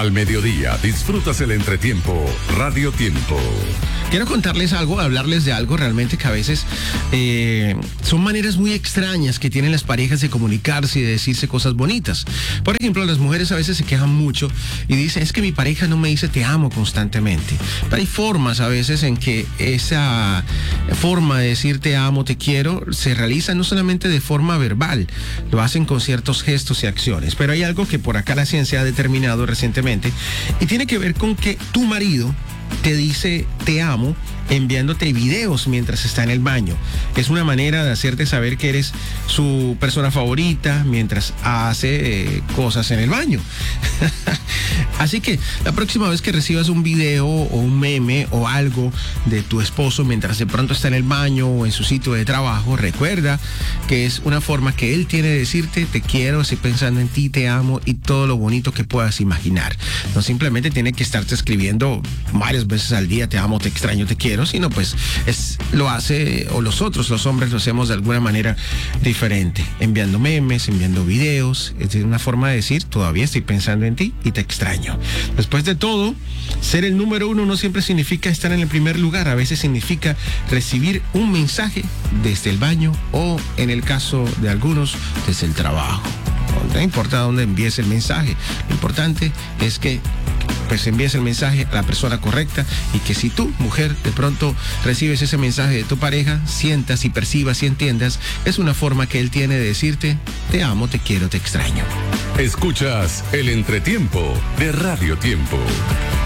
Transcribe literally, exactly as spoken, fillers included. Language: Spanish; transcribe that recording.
Al mediodía disfrutas el entretiempo Radio Tiempo. Quiero contarles algo, hablarles de algo realmente que a veces eh, son maneras muy extrañas que tienen las parejas de comunicarse y de decirse cosas bonitas. Por ejemplo, las mujeres a veces se quejan mucho y dicen, es que mi pareja no me dice te amo constantemente. Pero hay formas a veces en que esa forma de decir te amo, te quiero, se realiza no solamente de forma verbal, lo hacen con ciertos gestos y acciones. Pero hay algo que por acá la ciencia ha determinado recientemente y tiene que ver con que tu marido te dice te amo enviándote videos mientras está en el baño. Es una manera de hacerte saber que eres su persona favorita mientras hace eh, cosas en el baño. Así que la próxima vez que recibas un video o un meme o algo de tu esposo mientras de pronto está en el baño o en su sitio de trabajo, recuerda que es una forma que él tiene de decirte te quiero, estoy pensando en ti, te amo y todo lo bonito que puedas imaginar. No simplemente tiene que estarte escribiendo varias veces al día te amo, te extraño, te quiero, sino pues es, lo hace, o nosotros los hombres lo hacemos de alguna manera diferente, enviando memes, enviando videos. Es una forma de decir todavía estoy pensando en ti y te extraño. Después de todo, ser el número uno no siempre significa estar en el primer lugar, a veces significa recibir un mensaje desde el baño o, en el caso de algunos, desde el trabajo. No importa dónde envíes el mensaje, lo importante es que pues envíes el mensaje a la persona correcta y que si tú, mujer, de pronto recibes ese mensaje de tu pareja, sientas y percibas y entiendas, es una forma que él tiene de decirte te amo, te quiero, te extraño. Escuchas el entretiempo de Radio Tiempo.